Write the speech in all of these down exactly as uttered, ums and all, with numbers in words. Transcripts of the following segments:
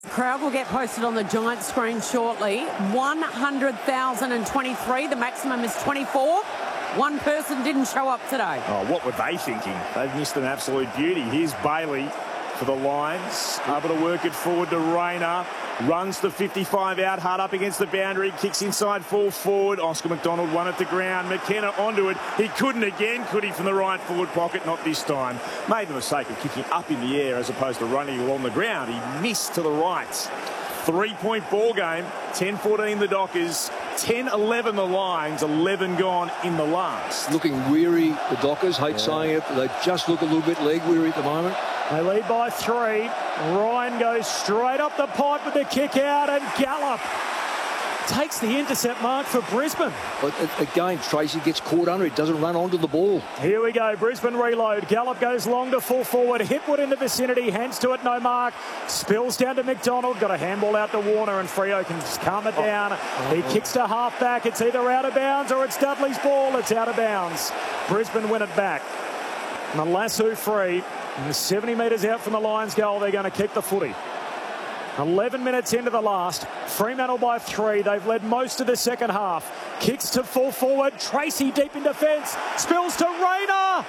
Crowd will get posted on the Giant screen shortly. one hundred thousand twenty-three. The maximum is twenty-four. One person didn't show up today. Oh, what were they thinking? They've missed an absolute beauty. Here's Bailey for the Lions. Able to work it forward to Rayner. Runs the fifty-five out, hard up against the boundary. Kicks inside, full forward. Oscar McDonald won it to ground. McKenna onto it. He couldn't again, could he, from the right forward pocket? Not this time. Made the mistake of kicking up in the air as opposed to running along the ground. He missed to the right. Three-point ball game. ten fourteen the Dockers. ten eleven the Lions. eleven gone in the last. Looking weary, the Dockers. Hate yeah. saying it, but they just look a little bit leg weary at the moment. They lead by three. Ryan goes straight up the pipe with the kick out, and Gallop takes the intercept mark for Brisbane. But again, Tracy gets caught under it, doesn't run onto the ball. Here we go, Brisbane reload. Gallop goes long to full forward. Hipwood in the vicinity, hands to it, no mark. Spills down to McDonald, got a handball out to Warner, and Freo can just calm it down. Oh. He kicks to half back. It's either out of bounds or it's Dudley's ball. It's out of bounds. Brisbane win it back. Malasu free. And seventy metres out from the Lions goal, they're going to kick the footy. eleven minutes into the last. Fremantle by three. They've led most of the second half. Kicks to full forward. Tracy deep in defence. Spills to Rayner.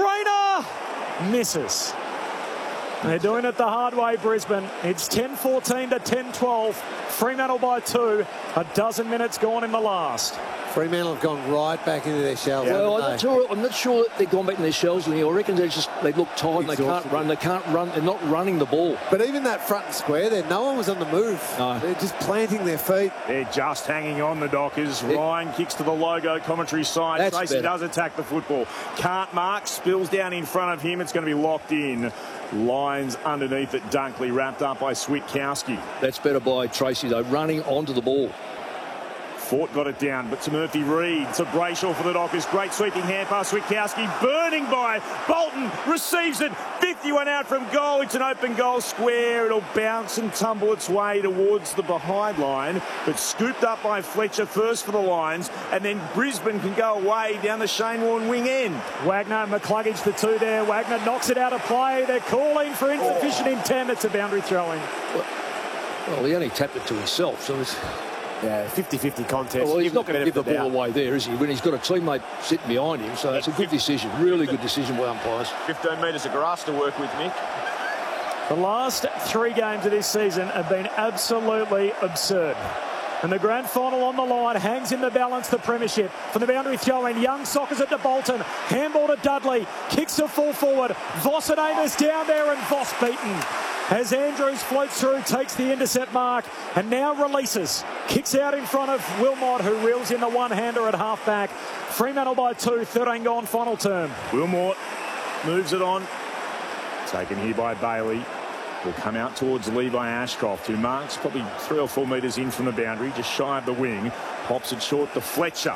Rayner misses. They're doing it the hard way, Brisbane. It's ten fourteen to ten twelve. Fremantle by two. A dozen minutes gone in the last. Fremantle have gone right back into their shells. Yeah, well, I'm not sure. I'm not sure that they've gone back in their shells. I reckon they just they look tired and they can't run. They can't run. They're not running the ball. But even that front and square there, no one was on the move. No. They're just planting their feet. They're just hanging on, the Dockers. It, Ryan kicks to the logo commentary side. Tracy better. does attack the football. Can't mark. Spills down in front of him. It's going to be locked in. Lines underneath it. Dunkley wrapped up by Switkowski. That's better by Tracy though, running onto the ball. Fort got it down, but to Murphy Reid, to Brayshaw for the Dockers. Great sweeping hand pass. Switkowski burning by. Bolton receives it. fifty-one out from goal. It's an open goal square. It'll bounce and tumble its way towards the behind line, but scooped up by Fletcher first for the Lions, and then Brisbane can go away down the Shane Warne wing end. Wagner and McCluggage, the two there. Wagner knocks it out of play. They're calling for insufficient oh. intent. It's a boundary throw-in. Well, well, he only tapped it to himself, so it's... Yeah, fifty fifty contest. Well, he's not going to give the ball away there, is he? When he's got a teammate sitting behind him, so it's a good decision. Really good decision by umpires. fifteen metres of grass to work with, Nick. The last three games of this season have been absolutely absurd. And the grand final on the line hangs in the balance the premiership. From the boundary throw-in, Young sockers it to Bolton. Handball to Dudley. Kicks to full forward. Voss and Amos down there, and Voss beaten. As Andrews floats through, takes the intercept mark, and now releases. Kicks out in front of Wilmot, who reels in the one-hander at half-back. Fremantle by two, thirteen gone, final term. Wilmot moves it on. Taken here by Bailey. Will come out towards Levi Ashcroft, who marks probably three or four metres in from the boundary, just shy of the wing. Pops it short to Fletcher.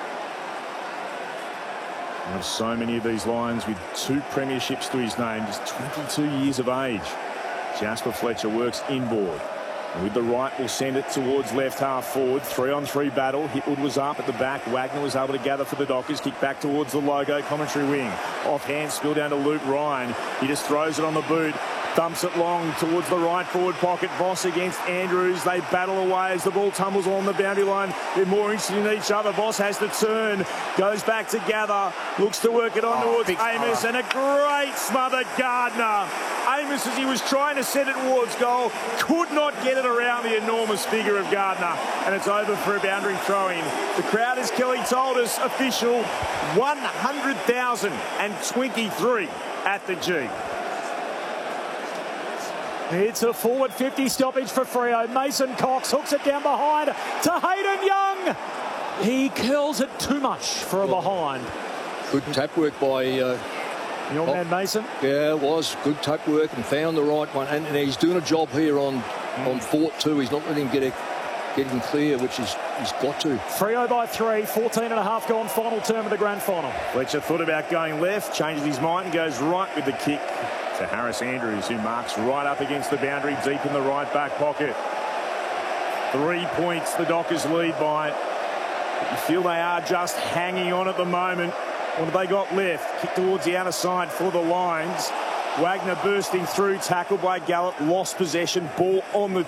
One of so many of these Lions with two premierships to his name, just twenty-two years of age. Jasper Fletcher works inboard. And with the right, will send it towards left half forward. Three on three battle. Hipwood was up at the back. Wagner was able to gather for the Dockers. Kick back towards the logo commentary wing. Offhand, spill down to Luke Ryan. He just throws it on the boot. Thumps it long towards the right forward pocket. Voss against Andrews. They battle away as the ball tumbles along the boundary line. They're more interested in each other. Voss has to turn. Goes back to gather. Looks to work it on oh, towards Amos. And a great smothered Gardner. Amos, as he was trying to set it towards goal, could not get it around the enormous figure of Gardner. And it's over for a boundary throw-in. The crowd, as Kelly told us, official one hundred thousand twenty-three at the G. It's a forward fifty stoppage for Freo. Mason Cox hooks it down behind to Hayden Young. He curls it too much for a behind. Good tap work by uh, your oh, man Mason. Yeah, it was good tap work and found the right one. And, and he's doing a job here on mm. on Fort too. He's not letting him get a, get him clear, which is he's got to. Freo by three, fourteen and a half gone, final term of the grand final. Fletcher thought about going left, changes his mind and goes right with the kick to Harris Andrews, who marks right up against the boundary, deep in the right back pocket. Three points the Dockers lead by. But you feel they are just hanging on at the moment. What have they got left? Kick towards the outer side for the Lions. Wagner bursting through, tackled by Gallup, lost possession, ball on the